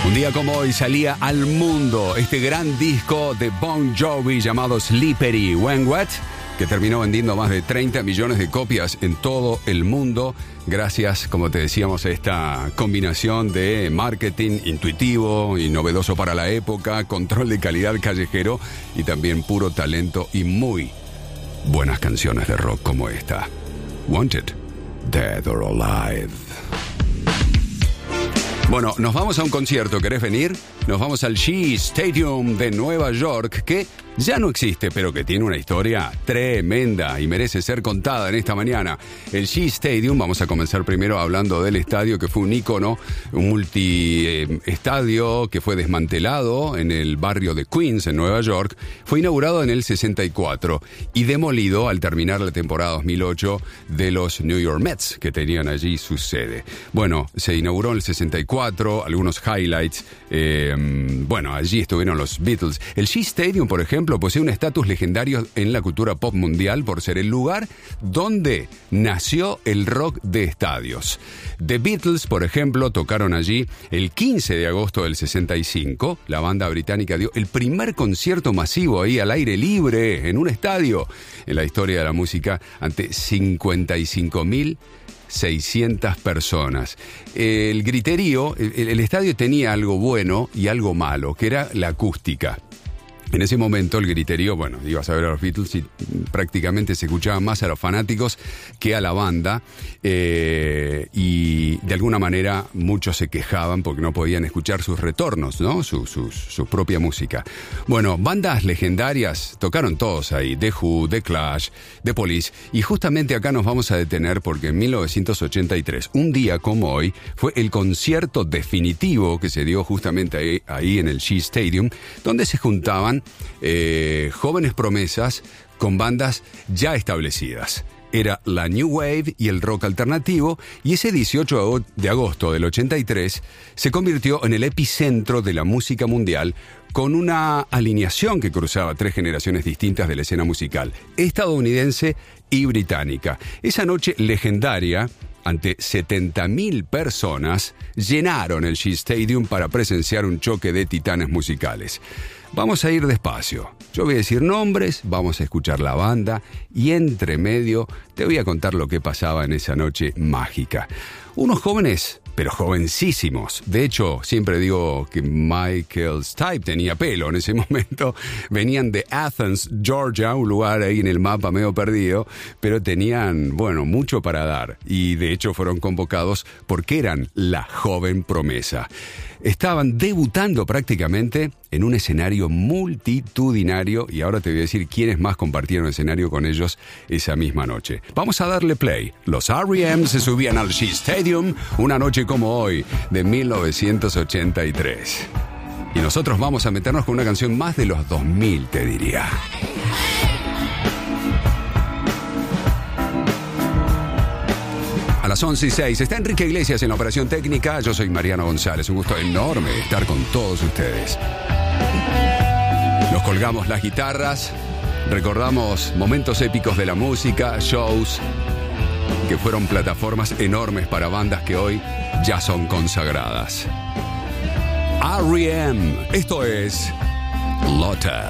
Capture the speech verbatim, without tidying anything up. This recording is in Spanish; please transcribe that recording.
Un día como hoy salía al mundo este gran disco de Bon Jovi llamado Slippery When Wet, que terminó vendiendo más de treinta millones de copias en todo el mundo, gracias, como te decíamos, a esta combinación de marketing intuitivo y novedoso para la época, control de calidad callejero y también puro talento y muy buenas canciones de rock como esta. Wanted, Dead or Alive. Bueno, nos vamos a un concierto, ¿querés venir? Nos vamos al Shea Stadium de Nueva York, que ya no existe, pero que tiene una historia tremenda y merece ser contada en esta mañana. El Shea Stadium, vamos a comenzar primero hablando del estadio, que fue un ícono, un multiestadio eh, que fue desmantelado en el barrio de Queens, en Nueva York. Fue inaugurado en el sesenta y cuatro y demolido al terminar la temporada dos mil ocho de los New York Mets, que tenían allí su sede. Bueno, se inauguró en el sesenta y cuatro, algunos highlights. Eh, bueno, allí estuvieron los Beatles. El Shea Stadium, por ejemplo, posee un estatus legendario en la cultura pop mundial por ser el lugar donde nació el rock de estadios. The Beatles, por ejemplo, tocaron allí el quince de agosto del sesenta y cinco. La banda británica dio el primer concierto masivo ahí al aire libre en un estadio en la historia de la música ante cincuenta y cinco mil seiscientas personas. El griterío, el, el estadio tenía algo bueno y algo malo, que era la acústica. En ese momento el griterío, bueno, ibas a ver a los Beatles y prácticamente se escuchaba más a los fanáticos que a la banda, eh, y de alguna manera muchos se quejaban porque no podían escuchar sus retornos, ¿no? Su, su, su propia música. Bueno, bandas legendarias tocaron todos ahí, The Who, The Clash, The Police, y justamente acá nos vamos a detener porque en mil novecientos ochenta y tres, un día como hoy, fue el concierto definitivo que se dio justamente ahí, ahí en el Shea Stadium, donde se juntaban Eh, jóvenes promesas con bandas ya establecidas. Era la New Wave y el rock alternativo, y ese dieciocho de agosto del ochenta y tres se convirtió en el epicentro de la música mundial, con una alineación que cruzaba tres generaciones distintas de la escena musical, estadounidense y británica. Esa noche legendaria, ante setenta mil personas, llenaron el Shea Stadium para presenciar un choque de titanes musicales. Vamos a ir despacio. Yo voy a decir nombres, vamos a escuchar la banda y entre medio te voy a contar lo que pasaba en esa noche mágica. Unos jóvenes, pero jovencísimos. De hecho, siempre digo que Michael Stipe tenía pelo en ese momento. Venían de Athens, Georgia, un lugar ahí en el mapa medio perdido, pero tenían, bueno, mucho para dar. Y de hecho fueron convocados porque eran la joven promesa. Estaban debutando prácticamente en un escenario multitudinario, y ahora te voy a decir quiénes más compartieron escenario con ellos esa misma noche. Vamos a darle play. Los R E M se subían al Shea Stadium una noche como hoy de mil novecientos ochenta y tres. Y nosotros vamos a meternos con una canción más de los dos mil, te diría. A las once y seis está Enrique Iglesias en la operación técnica. Yo soy Mariano González. Un gusto enorme estar con todos ustedes. Nos colgamos las guitarras, recordamos momentos épicos de la música, shows que fueron plataformas enormes para bandas que hoy ya son consagradas. R E M, esto es Lotta.